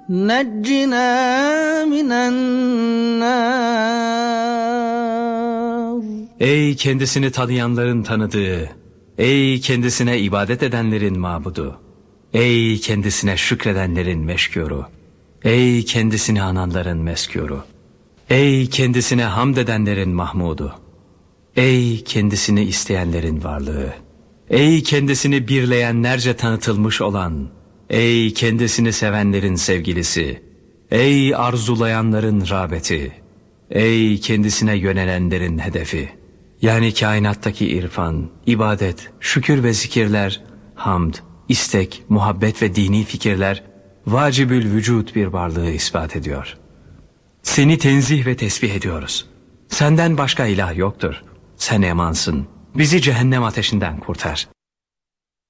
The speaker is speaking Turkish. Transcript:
نجنا من النار. Ey kendisini tanıyanların tanıdığı, ey kendisine ibadet edenlerin mabudu, ey kendisine şükredenlerin meşkuru, ey kendisini ananların meskuru, ey kendisine hamd edenlerin mahmudu, ey kendisini isteyenlerin varlığı, ey kendisini birleyenlerce tanıtılmış olan, ey kendisini sevenlerin sevgilisi, ey arzulayanların rağbeti, ey kendisine yönelenlerin hedefi. Yani kainattaki irfan, ibadet, şükür ve zikirler, hamd, istek, muhabbet ve dini fikirler vacibül vücud bir varlığı ispat ediyor. Seni tenzih ve tesbih ediyoruz. Senden başka ilah yoktur. Sen emansın. Bizi cehennem ateşinden kurtar.